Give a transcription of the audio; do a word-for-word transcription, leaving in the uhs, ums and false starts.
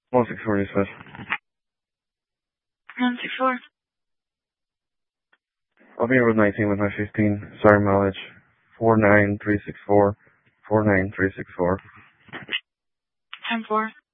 one six four, dispatch. one six four. I'll be here with nineteen with my fifteen. Sorry, mileage. four nine three six four. four nine three six four. ten four.